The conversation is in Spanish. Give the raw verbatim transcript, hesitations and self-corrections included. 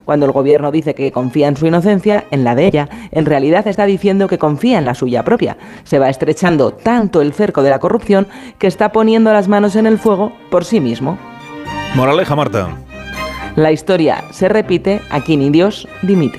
Cuando el gobierno dice que confía en su inocencia, en la de ella, en realidad está diciendo que confía en la suya propia. Se va estrechando tanto el cerco de la corrupción que está poniendo las manos en el fuego por sí mismo. Moraleja, Marta. La historia se repite, aquí ni Dios dimite.